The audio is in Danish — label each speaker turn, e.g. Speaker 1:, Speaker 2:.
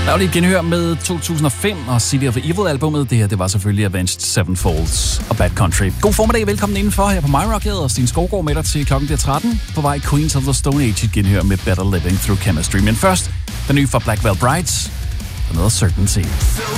Speaker 1: Der var lige genhør med 2005 og City of Evil-albummet. Det her, det var selvfølgelig Avenged Sevenfold og Bad Country. God formiddag, velkommen indenfor her på MyRock. Jeg hedder Stine Skovgaard med dig til klokken bliver 13. På vej Queens of the Stone Age et genhør med Better Living Through Chemistry. Men først, den nye fra Black Veil Brides og noget Certainty.